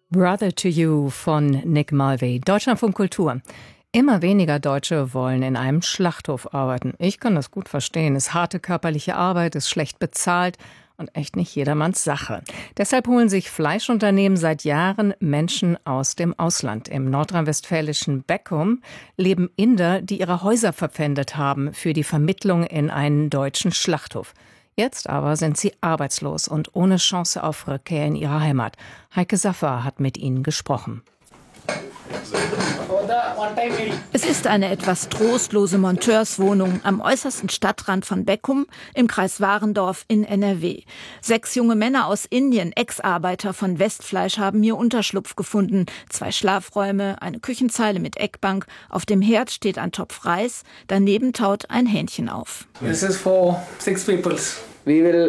Brother to You von Nick Mulvey. Deutschlandfunk Kultur. Immer weniger Deutsche wollen in einem Schlachthof arbeiten. Ich kann das gut verstehen. Es ist harte körperliche Arbeit, ist schlecht bezahlt und echt nicht jedermanns Sache. Deshalb holen sich Fleischunternehmen seit Jahren Menschen aus dem Ausland. Im nordrhein-westfälischen Beckum leben Inder, die ihre Häuser verpfändet haben für die Vermittlung in einen deutschen Schlachthof. Jetzt aber sind sie arbeitslos und ohne Chance auf Rückkehr in ihre Heimat. Heike Saffer hat mit ihnen gesprochen. Es ist eine etwas trostlose Monteurswohnung am äußersten Stadtrand von Beckum im Kreis Warendorf in NRW. 6 junge Männer aus Indien, Ex-Arbeiter von Westfleisch, haben hier Unterschlupf gefunden. 2 Schlafräume, eine Küchenzeile mit Eckbank. Auf dem Herd steht ein Topf Reis. Daneben taut ein Hähnchen auf. This is for 6 people.